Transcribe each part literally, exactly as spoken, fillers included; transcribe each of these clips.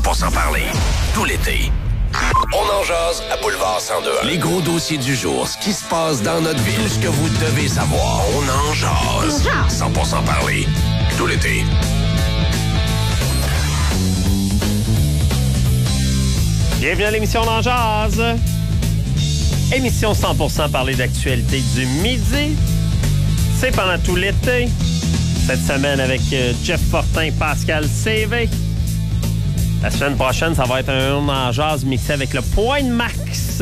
pour cent parler. Tout l'été. On en jase à Boulevard cent deux. Les gros dossiers du jour, ce qui se passe dans notre ville, tout ce que vous devez savoir. On en jase. cent pour cent parler. Tout l'été. Bienvenue à l'émission On en jase. Émission cent pour cent parler d'actualité du midi. C'est pendant tout l'été. Cette semaine avec Jeff Fortin, Pascal C V. La semaine prochaine, ça va être un On en jase mixé avec le Point de Max.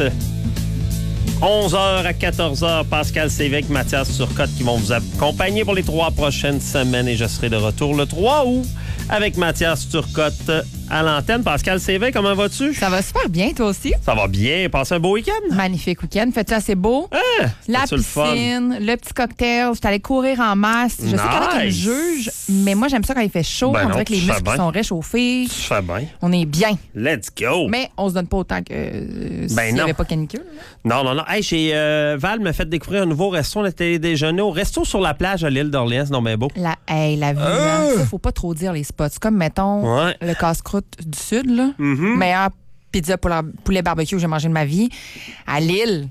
onze heures à quatorze heures, Pascal C V avec Mathias Turcotte qui vont vous accompagner pour les trois prochaines semaines. Et je serai de retour le trois août avec Mathias Turcotte à l'antenne. Pascal C V, comment vas-tu? Ça va super bien, toi aussi. Ça va bien. Passez un beau week-end? Magnifique week-end. Fais-tu assez beau? Ah, la piscine, le, le petit cocktail. Je suis allée courir en masse. Je nice. sais qu'il y en a qui me jugent, mais moi, j'aime ça quand il fait chaud. Ben on non, dirait que les muscles bien. sont réchauffés. Tu fais bien. On est bien. Let's go. Mais on se donne pas autant que euh, Ben s'il n'y non. avait pas canicule. Là. Non, non, non. Hey, j'ai, euh, Val m'a fait découvrir un nouveau resto. On était déjeuner au resto sur la plage à l'île d'Orléans. C'est non, mais beau. La, hey, la vue, Ah! hein. Ça, faut pas trop dire les spots. C'est comme, mettons, Ouais. le casse-croûte du Sud, là. Mm-hmm. Meilleure pizza pour la- poulet barbecue que j'ai mangé de ma vie. À Lille.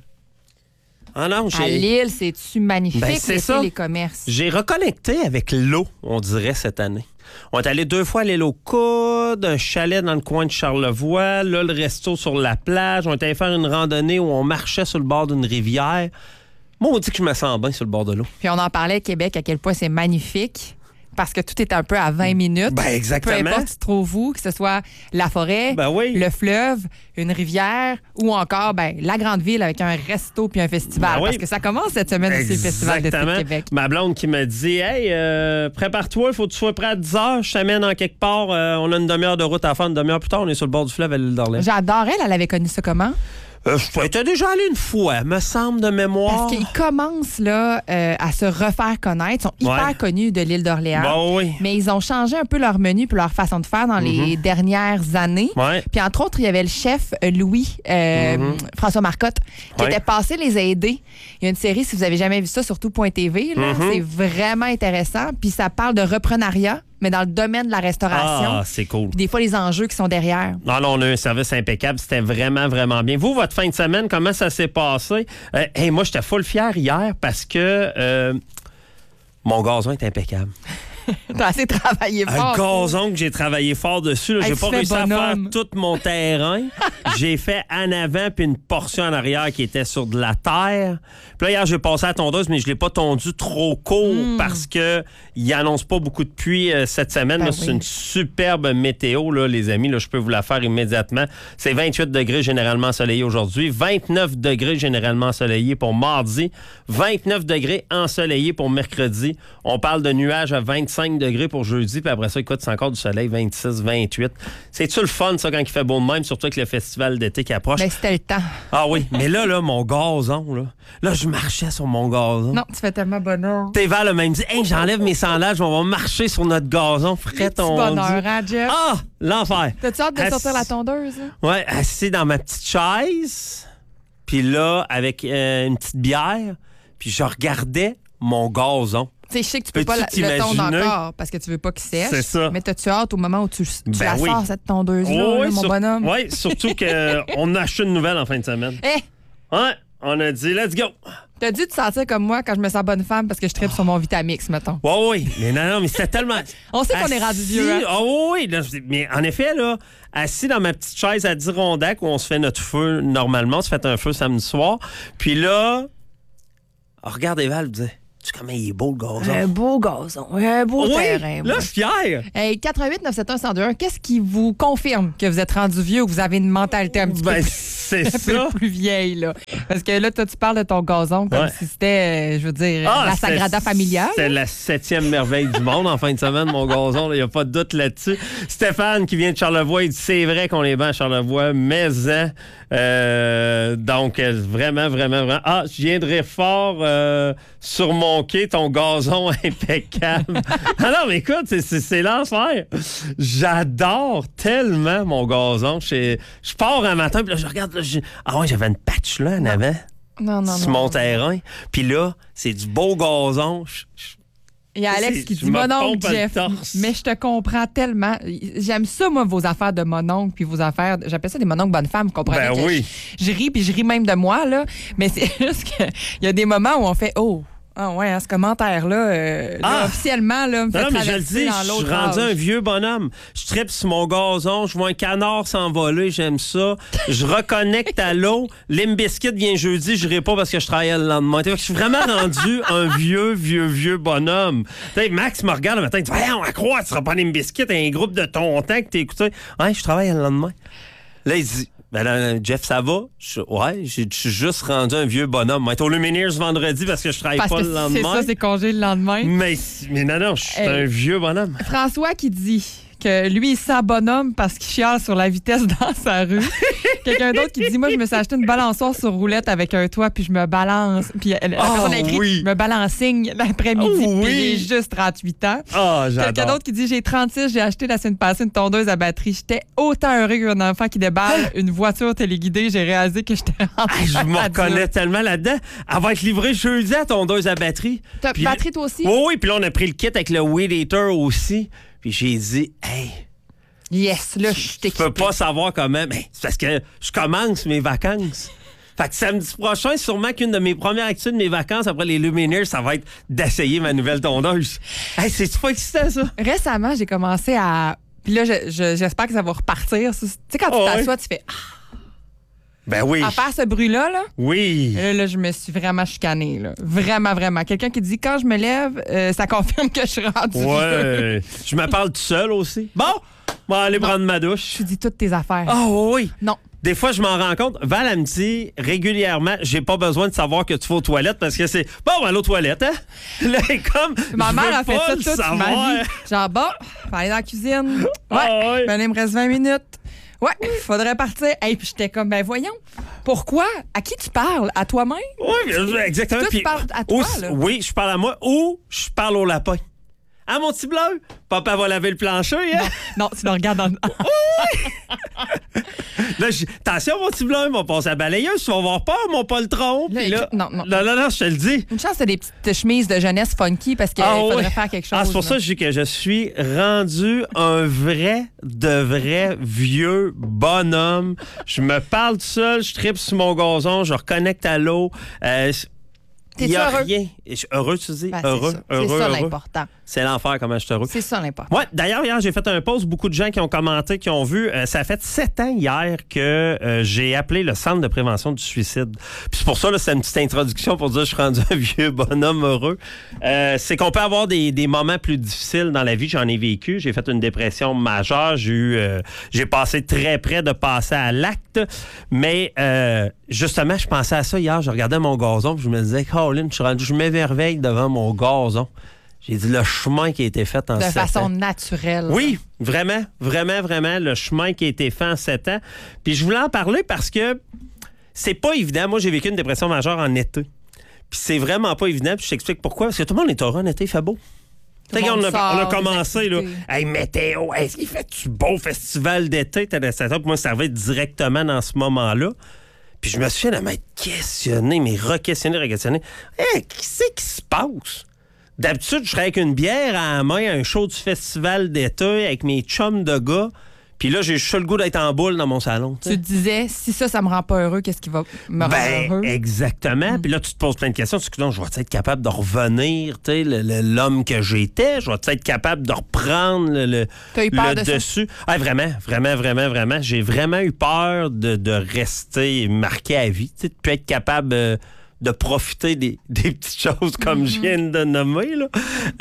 Ah non, j'ai... À Lille, c'est-tu magnifique, Ben, c'est l'été, ça. les commerces. J'ai reconnecté avec l'eau, on dirait, cette année. On est allé deux fois à l'île aux Coudes, un chalet dans le coin de Charlevoix, là, le resto sur la plage. On est allé faire une randonnée où on marchait sur le bord d'une rivière. Moi, on dit que je me sens bien sur le bord de l'eau. Puis on en parlait à Québec, à quel point c'est magnifique. Parce que tout est un peu à vingt minutes. Ben, exactement. Peu importe tu te trouves où, que ce soit la forêt, Ben oui. le fleuve, une rivière ou encore ben, la grande ville avec un resto puis un festival. Ben oui. Parce que ça commence cette semaine aussi, le Festival d'été de Exactement. Québec. Ma blonde qui me dit « Hey, euh, prépare-toi, il faut que tu sois prêt à dix heures. Je t'amène en quelque part. Euh, on a une demi-heure de route à faire. Une demi-heure plus tard, on est sur le bord du fleuve à l'île d'Orléans. J'adore elle, elle avait connu ça comment? Euh, je étais déjà allé une fois, me semble, de mémoire. Parce qu'ils commencent là, euh, à se refaire connaître. Ils sont hyper Ouais. connus de l'île d'Orléans. Bon, oui. Mais ils ont changé un peu leur menu puis leur façon de faire dans les dernières années. Ouais. Puis entre autres, il y avait le chef euh, Louis, euh, Mhm. François Marcotte, qui Ouais. était passé les aider. Il y a une série, si vous avez jamais vu ça, sur tout point T V. Là, Mhm. c'est vraiment intéressant. Puis ça parle de reprenariat, mais dans le domaine de la restauration. Ah, c'est cool. Puis des fois, les enjeux qui sont derrière. Non, non, on a un service impeccable. C'était vraiment, vraiment bien. Vous, votre fin de semaine, comment ça s'est passé? Euh, hey, moi, j'étais full fier hier parce que euh, mon gazon est impeccable. T'as assez travaillé Un fort. gazon que j'ai travaillé fort dessus. Là, Hey, j'ai tu pas fais réussi à bonhomme. faire tout mon terrain. J'ai fait en avant puis une portion en arrière qui était sur de la terre. Puis là, hier, j'ai passé à la tondeuse, mais je l'ai pas tondu trop court parce que il annonce pas beaucoup de pluie euh, cette semaine. Ben Là, oui. c'est une superbe météo, là, les amis. Là, je peux vous la faire immédiatement. C'est vingt-huit degrés généralement ensoleillé aujourd'hui, vingt-neuf degrés généralement ensoleillé pour mardi, vingt-neuf degrés ensoleillé pour mercredi. On parle de nuages à vingt-cinq degrés pour jeudi, puis après ça, écoute, c'est encore du soleil, vingt-six, vingt-huit. C'est-tu le fun, ça, quand il fait beau de même, surtout avec le festival d'été qui approche? Ben, c'était le temps. Ah oui, mais là, là, mon gazon, là, là, je marchais sur mon gazon. Non, tu fais tellement bonheur. Téval a même dit, hey, j'enlève mes sandales, on va marcher sur notre gazon, frais Petit ton bonheur, hein, Jeff? Ah, l'enfer. T'as-tu hâte de Assis- sortir la tondeuse? Hein? Ouais, assis dans ma petite chaise, puis là, avec euh, une petite bière, puis je regardais mon gazon. Tu sais, je sais que tu peux Peux-tu pas la- le tondre t'imaginer? encore parce que tu veux pas qu'il sèche. C'est ça. Mais t'as-tu hâte au moment où tu, tu Ben la oui. sors, cette tondeuse-là, Oh, là, oui, mon sur- bonhomme? ouais, surtout qu'on a acheté une nouvelle en fin de semaine. Eh, Ouais, on a dit, let's go. t'as dû te sentir comme moi quand je me sens bonne femme parce que je tripe sur mon Vitamix, mettons. Ouais, oui, mais non, non, mais c'était tellement... On sait qu'on est rendu Assis- vieux, hein? Ah oui, là, je- mais en effet, là, assis dans ma petite chaise à Dirondac où on se fait notre feu normalement, on se fait un feu samedi soir, puis là, oh, regarde Val, me disait, tu sais comment il est beau le gazon? Un beau gazon, un beau oui, terrain. là, moi. je suis fier. Hey, quatre un huit neuf sept un un zéro deux un, qu'est-ce qui vous confirme que vous êtes rendu vieux ou que vous avez une mentalité un petit Ben, peu plus, c'est un ça. peu plus vieille, là? Parce que là, toi, tu parles de ton gazon comme Ouais. si c'était, euh, je veux dire, Ah, la c'est- Sagrada Familiale. C'est la septième merveille du monde en fin de semaine, mon gazon. Il n'y a pas de doute là-dessus. Stéphane, qui vient de Charlevoix, il dit c'est vrai qu'on est bien à Charlevoix, mais hein, euh, donc, euh, vraiment, vraiment, vraiment. Ah, je viens de rire fort euh, sur mon quai, ton gazon impeccable. Ah non, mais écoute, c'est, c'est, c'est l'enfer. J'adore tellement mon gazon. Je, je pars un matin, puis là, je regarde. Là, je- ah ouais, j'avais une patch là en avant. Non, non, sur non. mon terrain. Puis là, c'est du beau gazon. Je, je- Il y a Alex C'est- qui je dit me mon oncle pompe le Jeff. torse. Mais je te comprends tellement. J'aime ça, moi, vos affaires de mon oncle, puis vos affaires. J'appelle ça des mon oncle bonne femme, vous comprenez? Ben que oui. Je, je ris, puis je ris même de moi, là. Mais c'est juste qu'il y a des moments où on fait oh. Ah ouais, hein, ce commentaire-là, euh, là, Ah! officiellement, là, me fait Non, non, mais je le traverser dis, dans je suis l'autre rendu âge. un vieux bonhomme. Je tripe sur mon gazon, je vois un canard s'envoler, j'aime ça. Je reconnecte à l'eau. Limp Bizkit vient jeudi, je n'irai pas parce que je travaille le lendemain. Je suis vraiment rendu un vieux, vieux, vieux bonhomme. T'sais, Max me regarde le matin, il dit voyons, à croire, tu seras pas Limp Bizkit, un groupe de ton temps que t'as écouté. Ouais, je travaille le lendemain. Là, il dit ben là, Jeff, ça va? Je, ouais, je suis juste rendu un vieux bonhomme. Je vais être au Lumineers vendredi parce que je travaille Parce pas que le lendemain. c'est ça, c'est congé le lendemain. Mais, mais non, non, je suis Hey. un vieux bonhomme. François qui dit que lui, il se sent bonhomme parce qu'il chiale sur la vitesse dans sa rue. Quelqu'un d'autre qui dit moi, je me suis acheté une balançoire sur roulette avec un toit, puis je me balance. Puis la Oh, personne a écrit oui. je me balancigne l'après-midi, Oh, puis oui. j'ai juste trente-huit ans. Ah, Quelqu'un j'adore. d'autre qui dit j'ai trente-six, j'ai acheté la semaine passée une tondeuse à batterie. J'étais autant heureux qu'un enfant qui déballe une voiture téléguidée. J'ai réalisé que j'étais rendu Hey, je me adulte. reconnais tellement là-dedans. Elle va être livrée jeudi à tondeuse à batterie. T'as Puis- batterie toi aussi? Oui, oui, puis là, on a pris le kit avec le Weed Eater aussi. Puis j'ai dit, hey, Yes, là, je je t'ai peux pas savoir comment. Mais c'est parce que je commence mes vacances. Fait que samedi prochain, sûrement qu'une de mes premières actions de mes vacances après les Lumineers, ça va être d'essayer ma nouvelle tondeuse. Hey, c'est-tu pas excitant, ça? Récemment, j'ai commencé à. Puis là, je- je- j'espère que ça va repartir. Tu sais, quand tu Oh, t'assois, oui. tu fais ah, Ben oui. à faire ce bruit-là, là. Oui. Et là, là, je me suis vraiment chicanée, là. Vraiment, vraiment. Quelqu'un qui dit quand je me lève, euh, ça confirme que je suis rendue. Ouais. Je me parle tout seul aussi. Bon, on va aller Non. prendre ma douche. Tu dis toutes tes affaires. Ah oui. Non. Des fois, je m'en rends compte. Val, elle me dit régulièrement, j'ai pas besoin de savoir que tu vas aux toilettes parce que c'est bon, on va aller aux toilettes, hein? Là, comme. Ma je mère veux a fait pas ça le toute savoir. ma vie. Genre, bon, faut aller dans la cuisine. Ouais, Ah ouais. ben, il me reste vingt minutes. Ouais, faudrait partir. Et puis j'étais comme, ben voyons, pourquoi? À qui tu parles? À toi-même? Oui, exactement. Toi, tu Puis, parles à toi, ou- là. Oui, je parle à moi ou je parle au lapin. Ah, mon petit bleu, papa va laver le plancher, hein? Non, tu le regardes dans. Là, je- attention, mon petit bleu, on va passer à la balayeuse, tu vas avoir peur, mon poltron. Là, Puis là, écoute, non, non. non, non, non, je te le dis. Une chance, t'as des petites chemises de jeunesse funky parce qu'il Ah, faudrait ouais. faire quelque chose. Ah, c'est pour là. ça que je dis que je suis rendu un vrai, de vrai vieux bonhomme. Je me parle tout seul, je tripe sur mon gazon, je reconnecte à l'eau. Euh, Il T'es-tu y a heureux? rien. Je suis heureux, tu dis? Ben, c'est heureux, ça. heureux, C'est ça heureux. l'important. C'est l'enfer, comment je suis heureux. C'est ça l'important. Ouais, d'ailleurs, hier, j'ai fait un post. Beaucoup de gens qui ont commenté, qui ont vu. Euh, ça a fait sept ans hier que euh, j'ai appelé le Centre de prévention du suicide. Puis c'est pour ça, là, c'est une petite introduction pour dire que je suis rendu un vieux bonhomme heureux. Euh, c'est qu'on peut avoir des, des moments plus difficiles dans la vie. J'en ai vécu. J'ai fait une dépression majeure. J'ai eu, euh, j'ai passé très près de passer à l'acte. Mais euh, justement, je pensais à ça hier. Je regardais mon gazon. Puis je me disais, Caroline, je suis rendu, je m'émerveille devant mon gazon. J'ai dit le chemin qui a été fait en De sept façon ans. naturelle. Oui, vraiment, vraiment, vraiment, le chemin qui a été fait en sept ans. Puis je voulais en parler parce que c'est pas évident. Moi, j'ai vécu une dépression majeure en été. Puis c'est vraiment pas évident. Puis je t'explique pourquoi. Parce que tout le monde est heureux en été, il fait beau. Tout le Tu sais, monde on, a, sort, on a des commencé, là. activités. Hey, météo, est-ce qu'il fait-tu beau festival d'été? T'as ça. Puis moi, ça va être directement dans ce moment-là. Puis je me suis fait de m'être questionné, mais re-questionné, re-questionné. Hey, qu'est-ce qui se passe? D'habitude, je serais avec une bière à la main, un show du festival d'été avec mes chums de gars. Puis là, j'ai juste le goût d'être en boule dans mon salon. Tu te disais, si ça, ça me rend pas heureux, qu'est-ce qui va me rendre Ben, heureux? exactement. Puis là, tu te poses plein de questions. Tu te dis, non, je vais être capable de revenir, tu sais, le- le- l'homme que j'étais. Je vais être capable de reprendre le, le, T'as eu peur le de ça? dessus. Ah, vraiment, vraiment, vraiment, vraiment. J'ai vraiment eu peur de, de rester marqué à vie. Tu sais, de plus être capable euh, de profiter des, des petites choses comme je viens de nommer, là.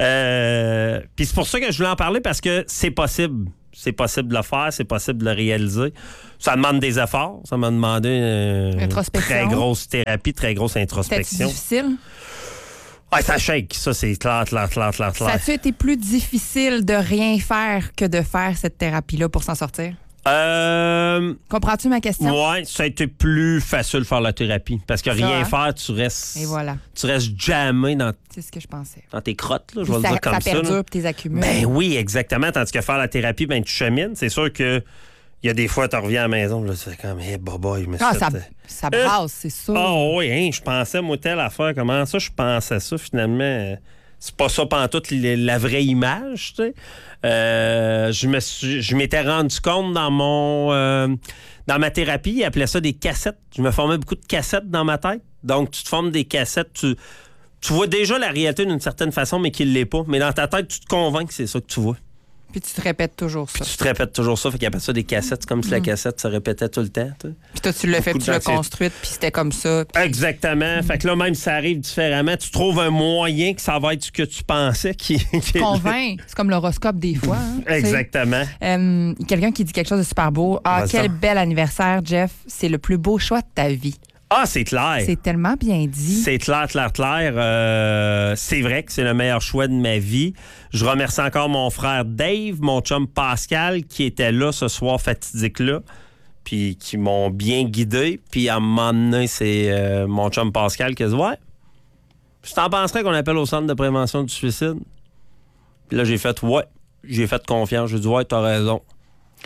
Euh, Puis c'est pour ça que je voulais en parler parce que c'est possible. C'est possible de le faire, c'est possible de le réaliser. Ça demande des efforts. Ça m'a demandé euh, une Introspection. très grosse thérapie, très grosse C'était introspection. difficile? Ouais, ça shake. Ça, c'est clair, clair, clair, clair, Ça clair. a-tu été plus difficile de rien faire que de faire cette thérapie-là pour s'en sortir? Euh, Comprends-tu ma question? ouais, ça a été plus facile de faire la thérapie. Parce que Ça, rien hein? faire, tu restes, Et voilà. tu restes jamais dans, C'est ce que je pensais. dans tes crottes, là, je Puis vais le ça, dire comme ça ça. là. perdure puis tes accumules. Ben oui, exactement. Tandis que faire la thérapie, ben tu chemines. C'est sûr que il y a des fois, tu reviens à la maison, là, tu fais comme, hé, hey, baba, je me suis ah, fait, ça, euh, ça brasse, c'est ça. Ah oui, hein, je pensais, moi, telle affaire. Comment ça, je pensais ça, finalement? euh, c'est pas ça pantoute la vraie image, tu sais. Euh, je me suis, je m'étais rendu compte dans mon, euh, dans ma thérapie, ils appelaient ça des cassettes. Je me formais beaucoup de cassettes dans ma tête. Donc, tu te formes des cassettes, tu, tu vois déjà la réalité d'une certaine façon, mais qu'il l'est pas. Mais dans ta tête, tu te convaincs que c'est ça que tu vois. Puis tu te répètes toujours ça. Puis tu te répètes toujours ça. Fait qu'ils appellent ça des cassettes. C'est comme si mm. la cassette se répétait tout le temps. T'sais. Puis toi, tu l'as fait, puis tu l'as construite, puis c'était comme ça. Puis... Exactement. Mm. Fait que là, même si ça arrive différemment, tu trouves un moyen que ça va être ce que tu pensais. Qui, qui Convainc. C'est comme l'horoscope des fois. Hein, exactement. Euh, quelqu'un qui dit quelque chose de super beau. Ah, quel bel anniversaire, Jeff. C'est le plus beau choix de ta vie. Ah, c'est clair. C'est tellement bien dit. C'est clair, clair, clair. Euh, c'est vrai que c'est le meilleur choix de ma vie. Je remercie encore mon frère Dave, mon chum Pascal, qui était là ce soir fatidique-là, puis qui m'ont bien guidé. Puis à un moment donné, c'est euh, mon chum Pascal qui a dit « Ouais, je t'en penserais qu'on appelle au centre de prévention du suicide. » Puis là, j'ai fait « Ouais, j'ai fait confiance. » J'ai dit « Ouais, t'as raison. J'appelle. »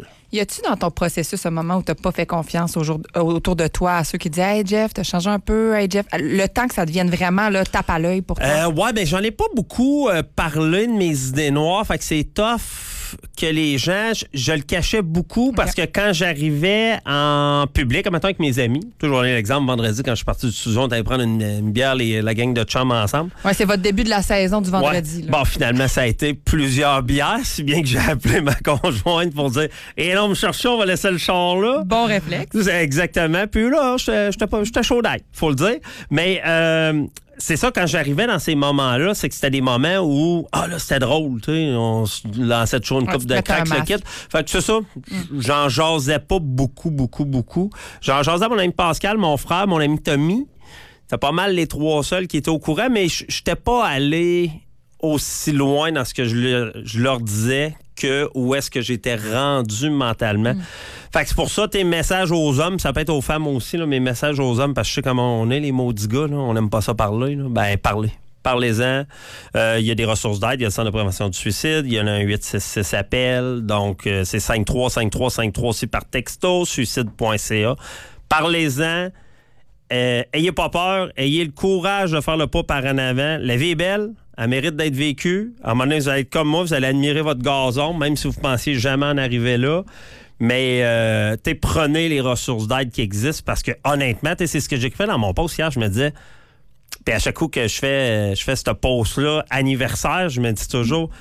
Y a-tu dans ton processus un moment où t'as pas fait confiance au jour, autour de toi à ceux qui disent « Hey Jeff, t'as changé un peu, hey Jeff », le temps que ça devienne vraiment là, tape à l'œil pour toi? Euh, ouais, ben j'en ai pas beaucoup euh, parlé de mes idées noires, fait que c'est tough que les gens, je, je le cachais beaucoup parce okay. que quand j'arrivais en public, en même temps avec mes amis, toujours l'exemple, vendredi, quand je suis parti du Suzon, on allait prendre une, une bière, les, la gang de chums ensemble. Ouais, c'est votre début de la saison du vendredi. Ouais. Bon, finalement, ça a été plusieurs bières, si bien que j'ai appelé ma conjointe pour dire « Et non, me chercher, on va laisser le char là. » Bon réflexe. Exactement. Puis là, j'étais chaud d'ail, faut le dire. Mais... Euh, c'est ça, quand j'arrivais dans ces moments-là, c'est que c'était des moments où, ah là, c'était drôle, tu sais, on se lançait toujours une ouais, coupe de crack, le kit. Fait que c'est ça, mm. j'en jasais pas beaucoup, beaucoup, beaucoup. J'en jasais à mon ami Pascal, mon frère, mon ami Tommy. C'était pas mal les trois seuls qui étaient au courant, mais j'étais pas allé aussi loin dans ce que je, le, je leur disais que où est-ce que j'étais rendu mentalement. Mm. Fait que c'est pour ça, tes messages aux hommes, ça peut être aux femmes aussi, là, mes messages aux hommes, parce que je sais comment on est, les maudits gars, là, on n'aime pas ça parler. Là. Ben, parlez. Parlez-en. Il euh, y a des ressources d'aide, il y a le Centre de prévention du suicide, il y en a un huit six six appel, donc euh, c'est cinq trois cinq trois cinq trois aussi par texto, suicide point c a. Parlez-en. Euh, ayez pas peur, ayez le courage de faire le pas par en avant. La vie est belle. Elle mérite d'être vécue. À un moment donné, vous allez être comme moi, vous allez admirer votre gazon, même si vous pensiez jamais en arriver là. Mais euh, prenez les ressources d'aide qui existent parce que honnêtement, c'est ce que j'ai fait dans mon post hier. Je me disais, puis à chaque coup que je fais, je fais ce post-là, anniversaire, je me dis toujours,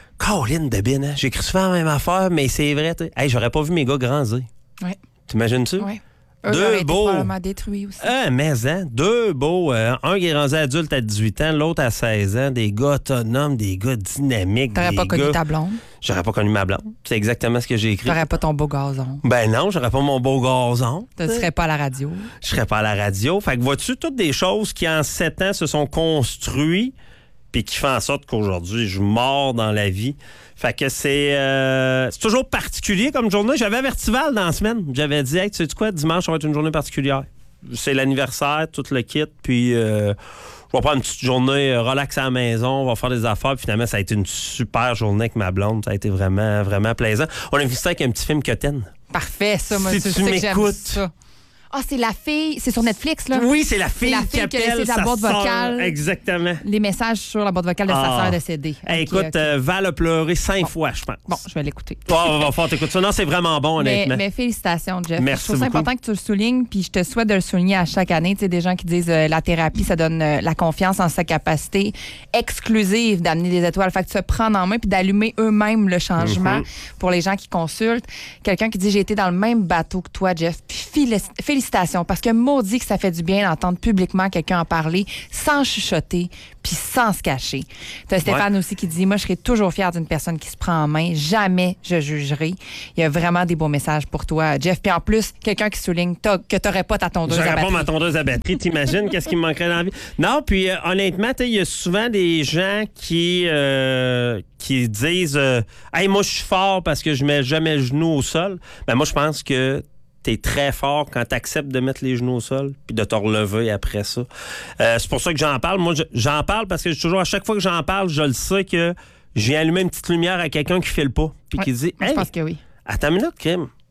Colin de bin, hein? J'écris souvent la même affaire, mais c'est vrai. Hey, j'aurais pas vu mes gars grandir. Oui. T'imagines-tu? Oui. Deux beaux. Détruits aussi. Ah, mais hein, deux beaux. Euh, un qui est rendu adulte à dix-huit ans, l'autre à seize ans. Des gars autonomes, des gars dynamiques. T'aurais pas gars... connu ta blonde? J'aurais pas connu ma blonde. C'est exactement ce que j'ai écrit. T'aurais pas ton beau gazon? Ben non, j'aurais pas mon beau gazon. Tu serais pas à la radio? Je serais pas à la radio. Fait que vois-tu, toutes des choses qui en sept ans se sont construites puis qui font en sorte qu'aujourd'hui, je mords dans la vie. Fait que c'est, euh, c'est toujours particulier comme journée. J'avais averti Val dans la semaine. J'avais dit, hey, tu sais quoi, dimanche, ça va être une journée particulière. C'est l'anniversaire, tout le kit, puis euh, je vais prendre une petite journée relax à la maison, on va faire des affaires. Puis finalement, ça a été une super journée avec ma blonde. Ça a été vraiment, vraiment plaisant. On a vu ça avec un petit film Cotten. Parfait, ça, moi, si tu tu sais que j'aime m'écoutes. ça. Ah, c'est la fille, c'est sur Netflix, là? Oui, c'est la fille, la fille qui qui a appelle laissé la sa boîte sœur. vocale. Exactement. Les messages sur la boîte vocale de ah. sa sœur décédée. Hey, okay, écoute, okay. Euh, Val a pleuré cinq bon. fois, je pense. Bon, je vais l'écouter. Oh, on va faire t'écouter ça. Non, c'est vraiment bon, honnêtement. Mais, mais félicitations, Jeff. Merci je trouve ça beaucoup. important que tu le soulignes, puis je te souhaite de le souligner à chaque année. Tu sais, des gens qui disent euh, la thérapie, ça donne euh, la confiance en sa capacité exclusive d'amener des étoiles. Fait que tu te prendre en main puis d'allumer eux-mêmes le changement mm-hmm. pour les gens qui consultent. Quelqu'un qui dit j'ai été dans le même bateau que toi, Jeff. Puis félicitations, parce que maudit que ça fait du bien d'entendre publiquement quelqu'un en parler sans chuchoter puis sans se cacher. T'as Stéphane ouais. aussi qui dit moi je serai toujours fière d'une personne qui se prend en main, jamais je jugerai. Il y a vraiment des beaux messages pour toi, Jeff. Puis en plus, quelqu'un qui souligne t'as, que t'aurais pas ta tondeuse J'aurais à batterie. pas ma tondeuse à batterie, t'imagines qu'est-ce qui me manquerait dans la vie? Non, puis euh, honnêtement, il y a souvent des gens qui euh, qui disent euh, hey, moi je suis fort parce que je mets jamais le genou au sol. Ben moi je pense que t'es très fort quand t'acceptes de mettre les genoux au sol puis de te relever après ça. Euh, c'est pour ça que j'en parle. Moi, j'en parle parce que toujours, à chaque fois que j'en parle, je le sais que j'ai allumé une petite lumière à quelqu'un qui file pas puis ouais, qui dit hey, je pense que oui. Attends une minute, Kim.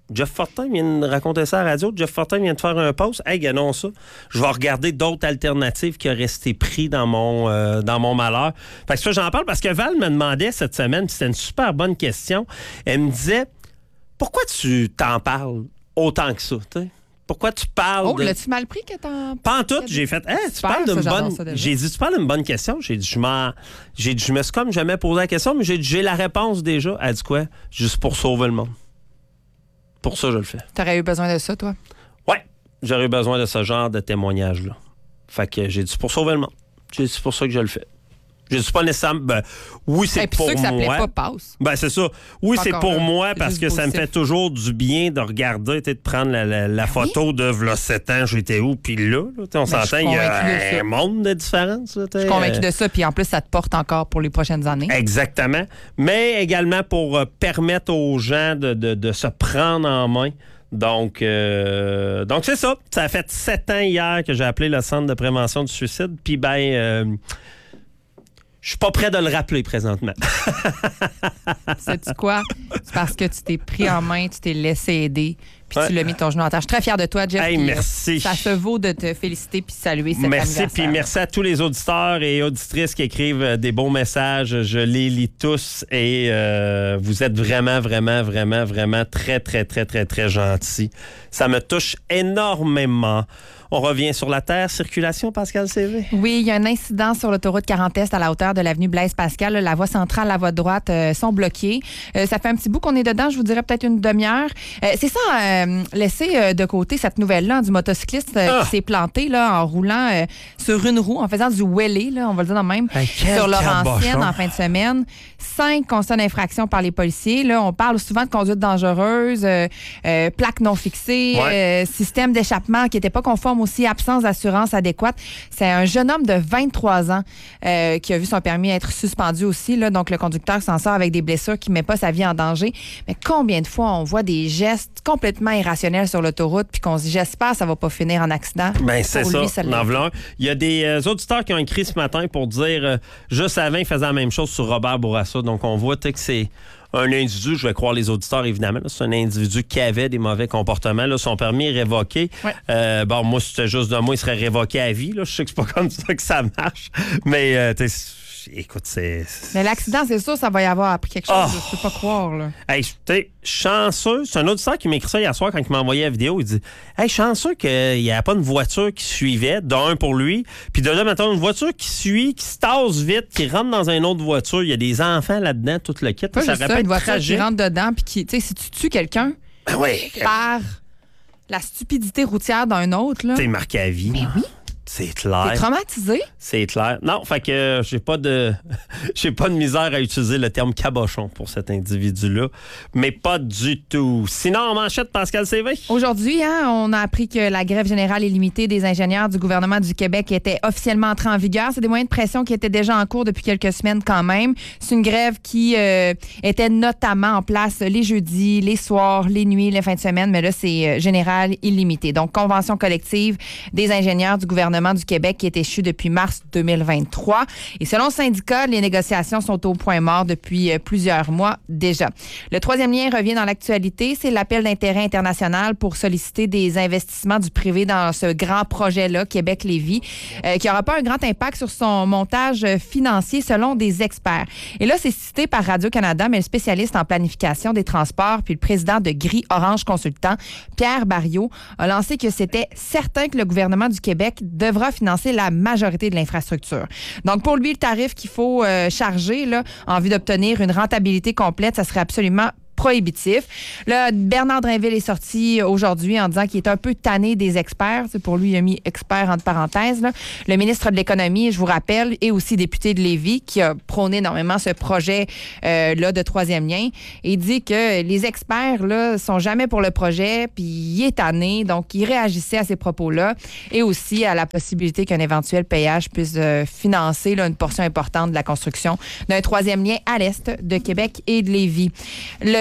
Jeff Fortin vient de raconter ça à la radio. Jeff Fortin vient de faire un post. Hey, gars, non, ça. Je vais regarder d'autres alternatives qui ont resté pris dans mon, euh, dans mon malheur. Fait que ça, j'en parle parce que Val me demandait cette semaine, puis c'était une super bonne question. Elle me disait, pourquoi tu t'en parles autant que ça, t'sais? Pourquoi tu parles oh, de... l'as-tu mal pris que t'en... Pas en tout, j'ai fait, hey, tu super, parles d'une ça, bonne... J'ai dit, tu parles d'une bonne question. J'ai dit, je m'en... J'ai dit, je me suis comme jamais posé la question, mais j'ai dit, j'ai la réponse déjà. Elle dit quoi? Juste pour sauver le monde. Pour ça, je le fais. T'aurais eu besoin de ça, toi? Ouais, j'aurais eu besoin de ce genre de témoignage-là. Fait que j'ai dit, pour sauver le monde. J'ai dit, c'est pour ça que je le fais. J'ai dit, pas nécessairement... Ben, oui, c'est pour moi. Et puis ceux que ça plaît pas, passe. Ben, c'est ça. Oui, c'est pour là, moi parce que ça me fait toujours du bien de regarder, de prendre la, la, la photo oui? de v'là sept ans, j'étais où, puis là, là on s'entend, il y a un monde de différence. Là, je suis convaincu de ça, puis en plus, ça te porte encore pour les prochaines années. Exactement. Mais également pour euh, permettre aux gens de, de, de se prendre en main. Donc, euh, donc c'est ça. Ça a fait sept ans hier que j'ai appelé le Centre de prévention du suicide, puis ben... Euh, je suis pas prêt de le rappeler présentement. Sais-tu quoi? C'est parce que tu t'es pris en main, tu t'es laissé aider, puis ouais. tu l'as mis ton genou en terre. Je suis très fière de toi, Jeff. Hey, merci. Ça se vaut de te féliciter puis saluer cet merci, anniversaire. Puis merci à tous les auditeurs et auditrices qui écrivent des beaux messages. Je les lis tous et euh, vous êtes vraiment, vraiment, vraiment, vraiment très, très, très, très, très gentils. Ça me touche énormément. On revient sur la terre. Circulation, Pascal C V. Oui, il y a un incident sur l'autoroute quarante Est à la hauteur de l'avenue Blaise-Pascal. La voie centrale, la voie droite euh, sont bloquées. Euh, ça fait un petit bout qu'on est dedans, je vous dirais peut-être une demi-heure. Euh, c'est ça, euh, laisser euh, de côté cette nouvelle-là du motocycliste euh, ah. qui s'est planté là, en roulant euh, sur une roue, en faisant du wheelie, là, on va le dire de même, hey, sur Laurentienne en fin de semaine. Cinq constats d'infraction par les policiers. Là, on parle souvent de conduite dangereuse, euh, euh, plaques non fixées, ouais. euh, système d'échappement qui n'était pas conforme aussi, absence d'assurance adéquate. C'est un jeune homme de vingt-trois ans euh, qui a vu son permis être suspendu aussi. Là, donc, le conducteur s'en sort avec des blessures qui ne mettent pas sa vie en danger. Mais combien de fois on voit des gestes complètement irrationnels sur l'autoroute puis qu'on se dit, j'espère que ça ne va pas finir en accident? Bien, c'est ça. Lui, ça il y a des euh, auditeurs qui ont écrit ce matin pour dire, euh, juste avant, ils faisaient la même chose sur Robert Bourassa. Donc, on voit que c'est un individu, je vais croire les auditeurs, évidemment. Là, c'est un individu qui avait des mauvais comportements. Là, son permis est révoqué. Ouais. Euh, bon, moi, si c'était juste de moi, il serait révoqué à vie. Là. Je sais que c'est pas comme ça que ça marche. Mais, euh, écoute, c'est... Mais l'accident, c'est sûr, ça va y avoir appris quelque chose. Oh. Je peux pas croire, là. Hey, t'es chanceux. C'est un auditeur qui m'a écrit ça hier soir quand il m'a envoyé la vidéo. Il dit, hey, chanceux qu'il n'y a pas une voiture qui suivait, d'un pour lui. Puis de là, maintenant, une voiture qui suit, qui se tasse vite, qui rentre dans une autre voiture. Il y a des enfants là-dedans, tout le kit. Pas ça juste ça, une voiture tragique. Qui rentre dedans, puis qui, tu sais, si tu tues quelqu'un ben oui. par la stupidité routière d'un autre, là. T'es marqué à vie. Mais oui. C'est clair. T'es traumatisé? C'est clair. Non, fait que euh, j'ai pas de j'ai pas de misère à utiliser le terme cabochon pour cet individu-là, mais pas du tout. Sinon, en manchette, Pascal C V. Aujourd'hui, hein, on a appris que la grève générale illimitée des ingénieurs du gouvernement du Québec était officiellement entrée en vigueur. C'est des moyens de pression qui étaient déjà en cours depuis quelques semaines quand même. C'est une grève qui euh, était notamment en place les jeudis, les soirs, les nuits, les fins de semaine, mais là, c'est euh, général illimité. Donc, convention collective des ingénieurs du gouvernement du Québec qui est échu depuis mars deux mille vingt-trois. Et selon le syndicat, les négociations sont au point mort depuis plusieurs mois déjà. Le troisième lien revient dans l'actualité. C'est l'appel d'intérêt international pour solliciter des investissements du privé dans ce grand projet-là, Québec-Lévis, euh, qui n'aura pas un grand impact sur son montage financier selon des experts. Et là, c'est cité par Radio-Canada, mais le spécialiste en planification des transports puis le président de Gris Orange Consultant, Pierre Barriot, a lancé que c'était certain que le gouvernement du Québec devra financer la majorité de l'infrastructure. Donc, pour lui, le tarif qu'il faut euh, charger là, en vue d'obtenir une rentabilité complète, ça serait absolument prohibitif. Là, Bernard Drinville est sorti aujourd'hui en disant qu'il est un peu tanné des experts. C'est pour lui, il a mis expert entre parenthèses. Là. Le ministre de l'Économie, je vous rappelle, et aussi député de Lévis, qui a prôné énormément ce projet euh, là, de troisième lien, et dit que les experts là sont jamais pour le projet, puis il est tanné, donc il réagissait à ces propos-là, et aussi à la possibilité qu'un éventuel payage puisse euh, financer là, une portion importante de la construction d'un troisième lien à l'est de Québec et de Lévis. Le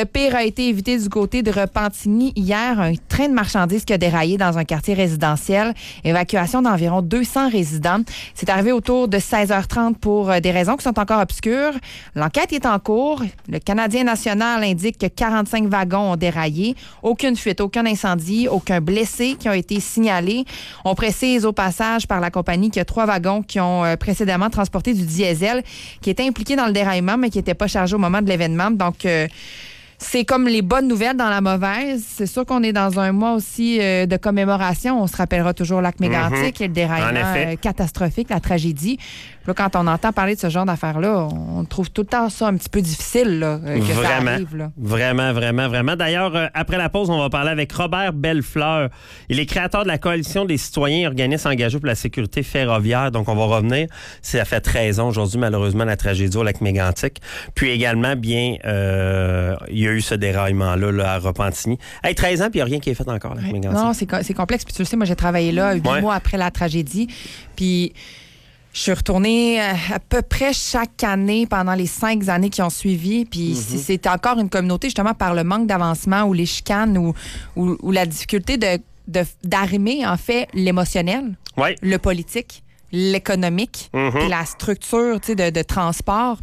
Le pire a été évité du côté de Repentigny hier. Un train de marchandises qui a déraillé dans un quartier résidentiel. Évacuation d'environ deux cents résidents. C'est arrivé autour de seize heures trente pour des raisons qui sont encore obscures. L'enquête est en cours. Le Canadien national indique que quarante-cinq wagons ont déraillé. Aucune fuite, aucun incendie, aucun blessé qui ont été signalés. On précise au passage par la compagnie qu'il y a trois wagons qui ont euh, précédemment transporté du diesel qui était impliqué dans le déraillement, mais qui n'était pas chargé au moment de l'événement. Donc, euh, c'est comme les bonnes nouvelles dans la mauvaise. C'est sûr qu'on est dans un mois aussi euh, de commémoration. On se rappellera toujours lac Mégantic mm-hmm. et le déraillement euh, catastrophique, la tragédie. Là, quand on entend parler de ce genre d'affaires-là, on trouve tout le temps ça un petit peu difficile là, que vraiment, ça arrive. Là. Vraiment, vraiment, vraiment. D'ailleurs, euh, après la pause, on va parler avec Robert Bellefleur. Il est créateur de la Coalition des citoyens et organismes engagés pour la sécurité ferroviaire. Donc, on va revenir. Ça fait treize ans aujourd'hui, malheureusement, la tragédie au lac Mégantic. Puis également, bien, euh, il y a eu ce déraillement-là là, à Repentigny. Hey, treize ans, puis il n'y a rien qui est fait encore, lac Mégantic. Non, c'est, c'est complexe. Puis tu le sais, moi, j'ai travaillé là huit ouais. mois après la tragédie. Puis... je suis retournée à peu près chaque année pendant les cinq années qui ont suivi. Puis mm-hmm. c'était encore une communauté, justement, par le manque d'avancement ou les chicanes ou, ou, ou la difficulté de, de, d'arrimer, en fait, l'émotionnel, ouais. le politique, l'économique, mm-hmm. puis la structure de, de transport.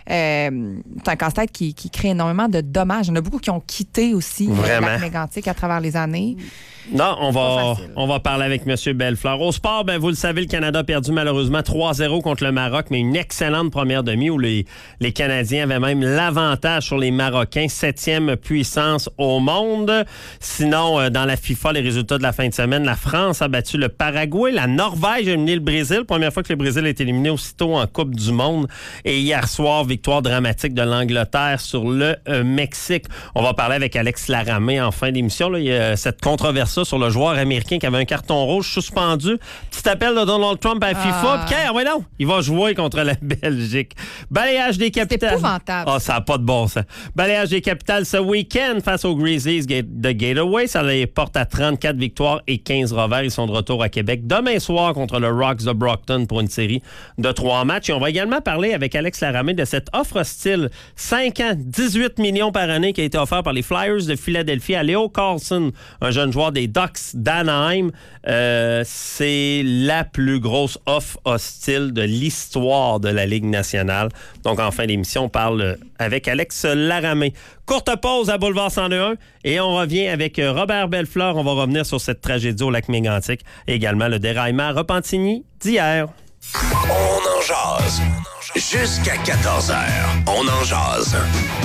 Euh, c'est un casse-tête qui, qui crée énormément de dommages. Il y en a beaucoup qui ont quitté aussi le lac Mégantic à travers les années. Non, on va, on va parler avec M. Bellefleur. Au sport, ben, vous le savez, le Canada a perdu malheureusement trois zéro contre le Maroc, mais une excellente première demi où les, les Canadiens avaient même l'avantage sur les Marocains, septième puissance au monde. Sinon, euh, dans la FIFA, les résultats de la fin de semaine, la France a battu le Paraguay, la Norvège a éliminé le Brésil. Première fois que le Brésil est éliminé aussitôt en Coupe du Monde. Et hier soir, victoire dramatique de l'Angleterre sur le euh, Mexique. On va parler avec Alex Laramé en fin d'émission. Là. Il y a cette controverse sur le joueur américain qui avait un carton rouge suspendu. Petit appel de Donald Trump à FIFA. Ah. Puis, ouais, non, il va jouer contre la Belgique. Balayage des capitales. C'est épouvantable. Ah, ça n'a pas de bon sens. Balayage des capitales ce week-end face aux Grizzlies de Gateway. Ça les porte à trente-quatre victoires et quinze revers. Ils sont de retour à Québec demain soir contre le Rocks de Brockton pour une série de trois matchs. Et on va également parler avec Alex Laramé de cette offre hostile. cinq ans, dix-huit millions par année qui a été offert par les Flyers de Philadelphie à Leo Carlson, un jeune joueur des Ducks d'Anaheim. Euh, c'est la plus grosse offre hostile de l'histoire de la Ligue nationale. Donc, en fin d'émission, on parle avec Alex Laramé. Courte pause à Boulevard cent deux un et on revient avec Robert Bellefleur. On va revenir sur cette tragédie au lac Mégantic et également le déraillement à Repentigny d'hier. On en jase. Jusqu'à quatorze heures. On en jase.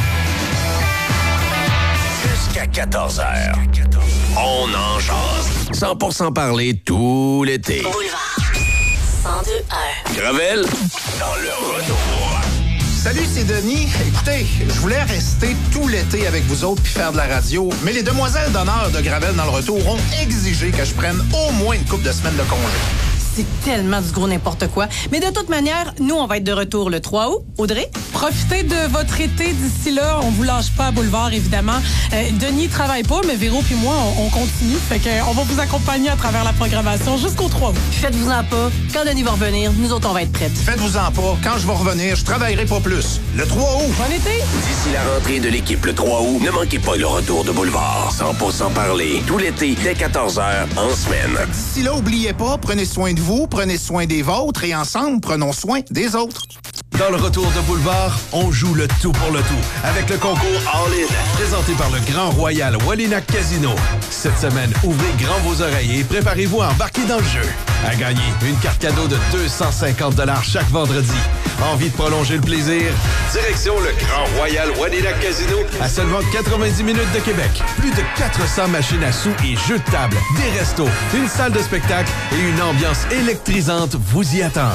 Jusqu'à quatorze heures. On en jase. cent pour cent parler tout l'été. Boulevard cent deux un. Gravel, dans le retour. Salut, c'est Denis. Écoutez, je voulais rester tout l'été avec vous autres puis faire de la radio, mais les demoiselles d'honneur de Gravel dans le retour ont exigé que je prenne au moins une couple de semaines de congé. C'est tellement du gros n'importe quoi. Mais de toute manière, nous, on va être de retour le trois août. Audrey? Profitez de votre été d'ici là. On vous lâche pas à Boulevard, évidemment. Euh, Denis travaille pas, mais Véro puis moi, on, on continue. Fait qu'on va vous accompagner à travers la programmation jusqu'au trois août. Faites-vous-en pas. Quand Denis va revenir, nous autres, on va être prêtes. Faites-vous-en pas. Quand je vais revenir, je travaillerai pas plus. Le trois août. Bon été! D'ici la rentrée de l'équipe le trois août, ne manquez pas le retour de Boulevard. cent pour cent parler tout l'été dès quatorze heures en semaine. D'ici là, oubliez pas, prenez soin de vous, prenez soin des vôtres et ensemble, prenons soin des autres. Dans le retour de Boulevard, on joue le tout pour le tout avec le concours All-In, présenté par le Grand Royal Wallinac Casino. Cette semaine, ouvrez grand vos oreilles et préparez-vous à embarquer dans le jeu. À gagner, une carte cadeau de deux cent cinquante dollars chaque vendredi. Envie de prolonger le plaisir? Direction le Grand Royal Wallinac Casino, à seulement quatre-vingt-dix minutes de Québec. Plus de quatre cents machines à sous et jeux de table, des restos, une salle de spectacle et une ambiance électrisante vous y attendent.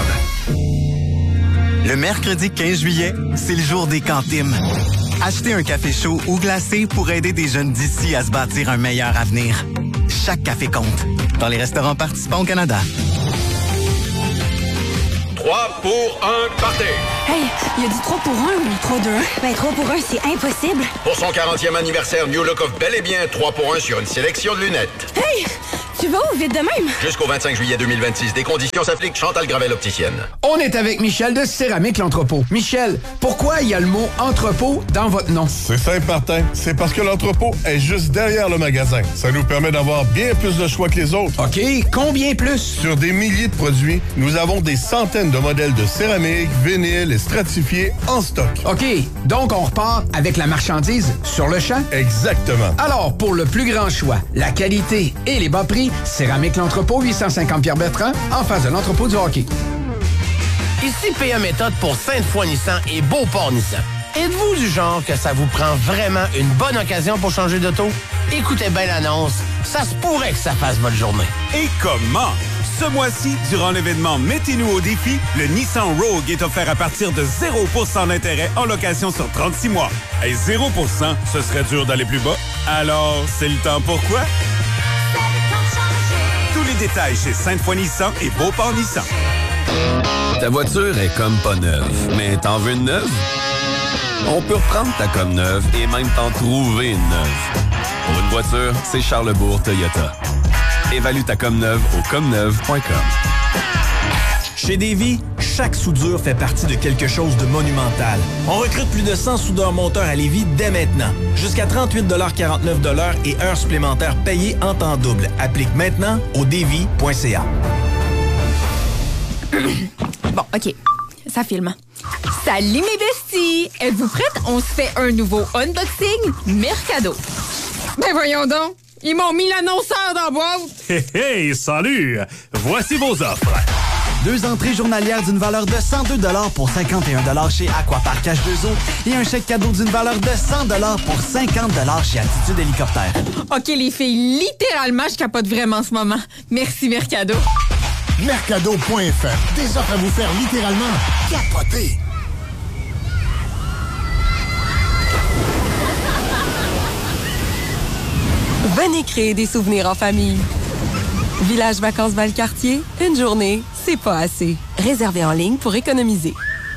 Le mercredi quinze juillet, c'est le jour des cantines. Achetez un café chaud ou glacé pour aider des jeunes d'ici à se bâtir un meilleur avenir. Chaque café compte. Dans les restaurants participants au Canada. trois pour un party. Hey, il a dit trois pour un ou trois deux un? Ben, trois pour un, c'est impossible. Pour son quarantième anniversaire, New Look offre bel et bien trois pour un sur une sélection de lunettes. Hey! Tu Tu vas où vite de même? Jusqu'au vingt-cinq juillet deux mille vingt-six, des conditions s'appliquent. Chantal Gravel, opticienne. On est avec Michel de Céramique L'Entrepôt. Michel, pourquoi il y a le mot entrepôt dans votre nom? C'est simple, Martin. C'est parce que l'entrepôt est juste derrière le magasin. Ça nous permet d'avoir bien plus de choix que les autres. OK, combien plus? Sur des milliers de produits, nous avons des centaines de modèles de céramique, vinyle et stratifiés en stock. OK, donc on repart avec la marchandise sur le champ? Exactement. Alors, pour le plus grand choix, la qualité et les bas prix, Céramique L'Entrepôt, huit cent cinquante Pierre-Bertrand, en face de l'entrepôt du hockey. Ici P A Méthode pour Sainte-Foy Nissan et Beauport Nissan. Êtes-vous du genre que ça vous prend vraiment une bonne occasion pour changer d'auto? Écoutez bien l'annonce, ça se pourrait que ça fasse votre journée. Et comment? Ce mois-ci, durant l'événement Mettez-nous au défi, le Nissan Rogue est offert à partir de zéro pour cent d'intérêt en location sur trente-six mois. Et zéro pour cent, ce serait dur d'aller plus bas. Alors, c'est le temps pour quoi? Tous les détails chez Sainte-Foy Nissan et Beauport Nissan. Ta voiture est comme pas neuve, mais t'en veux une neuve? On peut reprendre ta comme neuve et même t'en trouver une neuve. Pour une voiture, c'est Charlesbourg Toyota. Évalue ta comme neuve au comme neuve point com. Chez Davy, chaque soudure fait partie de quelque chose de monumental. On recrute plus de cent soudeurs monteurs à Lévis dès maintenant. Jusqu'à trente-huit quarante-neuf et heures supplémentaires payées en temps double. Applique maintenant au davy point c a. Bon, OK. Ça filme. Salut mes besties! Êtes-vous prêtes? On se fait un nouveau unboxing Mercado. Ben voyons donc! Ils m'ont mis l'annonceur dans la boîte! Hey, hey, salut! Voici vos offres. Deux entrées journalières d'une valeur de cent deux dollars pour cinquante et un dollars chez Aquapark H deux O et un chèque cadeau d'une valeur de cent dollars pour cinquante dollars chez Attitude Hélicoptère. OK, les filles, littéralement, je capote vraiment en ce moment. Merci, Mercado. Mercado point F R. Des offres à vous faire littéralement capoter. Venez créer des souvenirs en famille. Village Vacances Valcartier, une journée, c'est pas assez. Réservez en ligne pour économiser.